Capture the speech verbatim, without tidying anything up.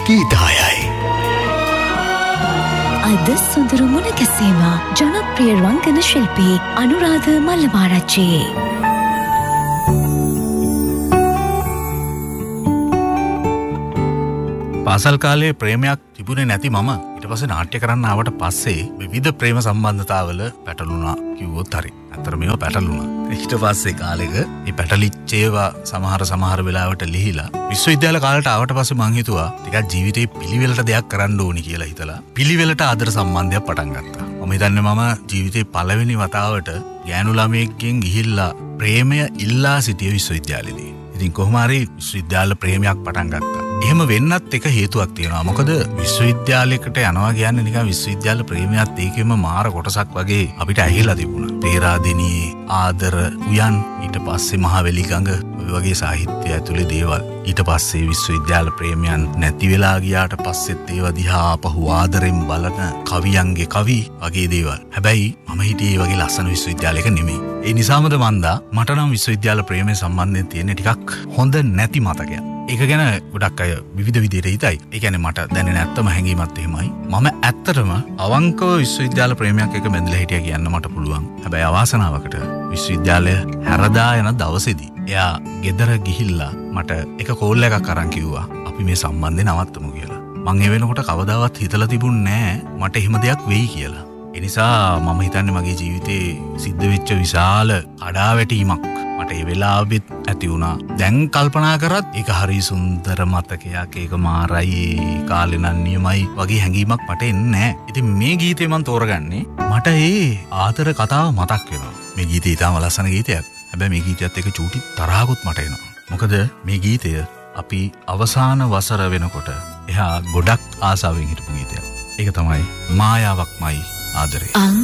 ගීතායයි. අද සොඳුරු මුණ ගැසීම ජනප්‍රිය රංගන ශිල්පී අනුරාධ මල්ලමාරච්චි. පාසල් කාලේ ප්‍රේමයක් තිබුණේ නැති මම ඊට පස්සේ නාට්‍ය කරන්න ආවට පස්සේ විවිධ ප්‍රේම සම්බන්ධතාවල පැටළුණා කිව්වොත් හරි. අතර මේව පැටළුණා. ඊට පස්සේ කාලෙක මේ පැටලිච්ච ඒවා සමහර සමහර වෙලාවට ලිහිලා විශ්වවිද්‍යාල කාලේට ආවට පස්සේ මං හිතුවා ටිකක් ජීවිතේ පිළිවෙලට දෙයක් කරන්න ඕනි කියලා හිතලා පිළිවෙලට ආදර සම්බන්ධයක් පටන් ගත්තා. මම හිතන්නේ මම ජීවිතේ පළවෙනි වතාවට ගෑනු ළමයෙක්ගෙන් ගිහිල්ලා ප්‍රේමය ඉල්ලා සිටිය විශ්වවිද්‍යාලෙදී. ඉතින් කොහොම හරි විශ්වවිද්‍යාල ප්‍රේමයක් පටන් ගත්තා. එහෙම වෙන්නත් එක හේතුවක් තියෙනවා. මොකද විශ්වවිද්‍යාලයකට යනවා කියන්නේ නිකන් විශ්වවිද්‍යාල ප්‍රේමයත් ඒකෙම මාර කොටසක් වගේ අපිට ඇහිලා තිබුණා. පේරාදෙනියේ ආදර උයන් ඊට පස්සේ මහවැලි ගඟ ඔය වගේ සාහිත්‍ය ඇතුලේ දේවල්. ඊට පස්සේ විශ්වවිද්‍යාල ප්‍රේමයන් නැති වෙලා ගියාට පස්සෙත් ඒව දිහා ආපහු ආදරෙන් බලන කවියන්ගේ කවි වගේ දේවල්. හැබැයි මම හිටියේ වගේ ලස්සන විශ්වවිද්‍යාලයක නෙමෙයි. ඒ නිසාමද මන්දා මට නම් විශ්වවිද්‍යාල ප්‍රේමය සම්බන්ධයෙන් තියෙන ටිකක් හොඳ නැති මතකයක්. ඒක ගැන ගොඩක් අය විවිධ විදිහට හිතයි. ඒ කියන්නේ මට දැනෙන ඇත්තම හැඟීමත් එහෙමයි. මම ඇත්තටම අවංකව විශ්වවිද්‍යාල ප්‍රේමයක් එක බැඳලා හිටියා කියන්න මට පුළුවන්. හැබැයි අවාසනාවකට විශ්වවිද්‍යාලය හැරදා යන දවසේදී එයා ගෙදර ගිහිල්ලා මට එක කෝල් එකක් අරන් කිව්වා අපි මේ සම්බන්ධය නවත්තමු කියලා. මං ඒ වෙනකොට කවදාවත් හිතලා තිබුණේ නෑ මට එහෙම දෙයක් වෙයි කියලා. ඒ නිසා මම හිතන්නේ මගේ ජීවිතේ සිද්ධ වෙච්ච විශාල කඩාවැටීමක් මට ඒ වෙලාවෙත් ඇති වුණා. දැන් කල්පනා කරත් ඒක හරි සුන්දර මතකයක්. ඒක මාරයි කාලේ නම් නියමයි වගේ හැඟීමක් මට එන්නේ නැහැ. ඉතින් මේ ගීතේ මම තෝරගන්නේ මට ඒ ආදර කතාව මතක් වෙනවා. මේ ගීතේ ඉතාම ලස්සන ගීතයක්. හැබැයි මේ ගීතයත් එක්ක චූටි තරහකුත් මට එනවා. මොකද මේ ගීතය අපි අවසාන වසර වෙනකොට එහා ගොඩක් ආසාවෙන් හිටපු ගීතයක්. ඒක තමයි මායාවක්මයි ආදරේ.